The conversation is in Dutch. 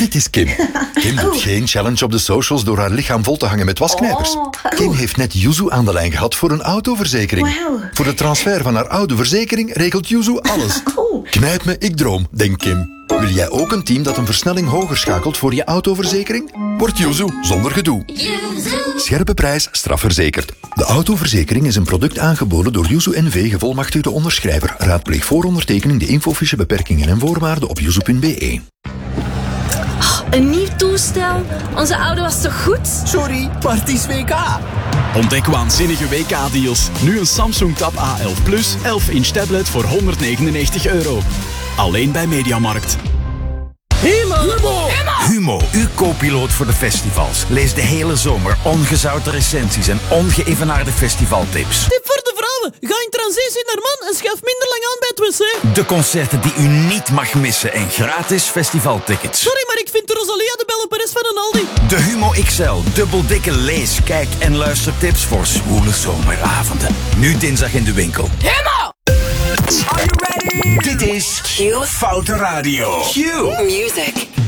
Dit is Kim. Kim doet geen challenge op de socials door haar lichaam vol te hangen met wasknijpers. Kim heeft net Yuzu aan de lijn gehad voor een autoverzekering. Wow. Voor de transfer van haar oude verzekering regelt Yuzu alles. Knijp me, ik droom, denkt Kim. Wil jij ook een team dat een versnelling hoger schakelt voor je autoverzekering? Word Yuzu zonder gedoe. Scherpe prijs, strafverzekerd. De autoverzekering is een product aangeboden door Yuzu NV, gevolmachtigde onderschrijver. Raadpleeg voor ondertekening de infofiche, beperkingen en voorwaarden op yuzu.be. Een nieuw toestel? Onze oude was toch goed? Sorry, maar het is WK. Ontdek waanzinnige WK-deals. Nu een Samsung Tab A11 Plus 11-inch tablet voor €199. Alleen bij Mediamarkt. Humo, uw co-piloot voor de festivals. Lees de hele zomer ongezouten recensies en ongeëvenaarde festivaltips. Tip voor de vrouwen. Ga in transitie naar man en schuif minder lang aan bij het wc. De concerten die u niet mag missen en gratis festivaltickets. Sorry, maar ik vind de Rosalia de Bellepares van een Aldi. De Humo XL, dubbel dikke lees, kijk en luistertips voor zwoele zomeravonden. Nu dinsdag in de winkel. Humo! Are you ready? Dit is Q Foute Radio. Q Music.